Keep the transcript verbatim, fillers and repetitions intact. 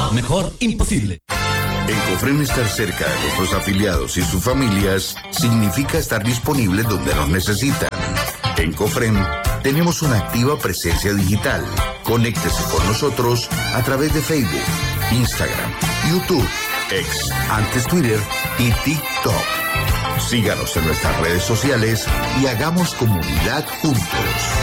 No, mejor imposible. En Cofrem, estar cerca de nuestros afiliados y sus familias significa estar disponibles donde nos necesitan. En Cofrem tenemos una activa presencia digital. Conéctese con nosotros a través de Facebook, Instagram, YouTube, X, antes Twitter y TikTok. Síganos en nuestras redes sociales y hagamos comunidad juntos.